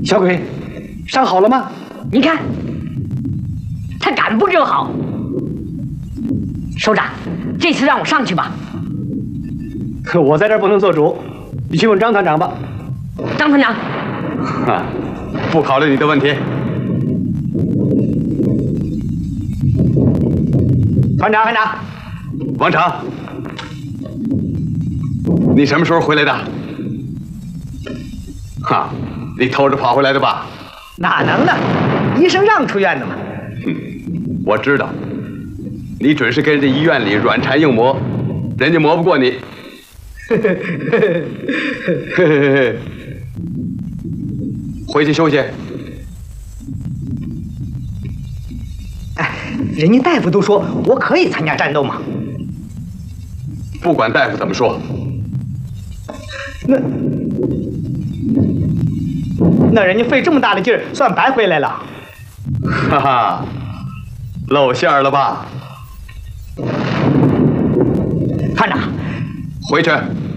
小鬼，伤好了吗？ 你看，他敢不就好。首长，这次让我上去吧。 我在这儿不能做主，你去问张团长吧。 张团长， 不考虑你的问题。 团长， 王成，你什么时候回来的？哈，你偷着跑回来的吧？ 哪能呢？医生让出院的嘛。 我知道，你准是跟人家医院里软缠硬磨，人家磨不过你。回去休息。 哎，人家大夫都说我可以参加战斗嘛。 不管大夫怎么说， 那人家费这么大的劲儿，算白回来了。 哈哈，露馅了吧？ 团长， 回去。